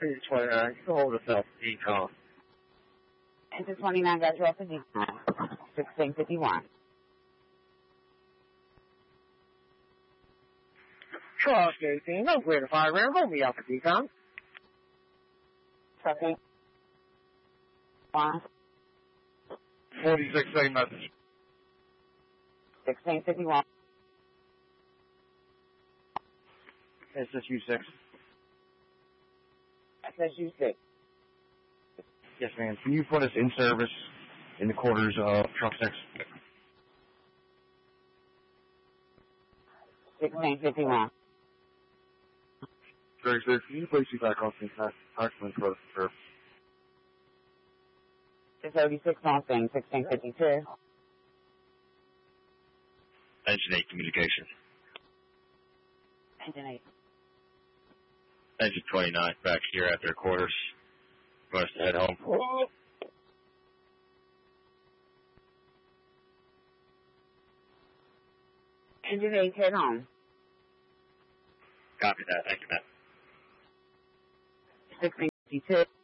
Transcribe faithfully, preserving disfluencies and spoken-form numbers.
Engine twenty-nine, you can hold us up, decom. Engine twenty-nine got you off the decom. sixteen fifty-one. Truck eighteen, no greater fire ram, hold me out for decom. Truck eighteen. One. forty-six, same message. sixteen fifty-one. S S U six. S S U six. Yes, ma'am. Can you put us in service in the quarters of truck six? sixteen fifty-one. Very good. Can you please see back off the Parkland for for six thirty-six on thing, sixteen fifty-two. Engine eight communication. Engine eight. Engine twenty-nine back here at their quarters. Want us to head home? Engine eight, head home. Copy that. Thank you, Matt. sixteen fifty-two.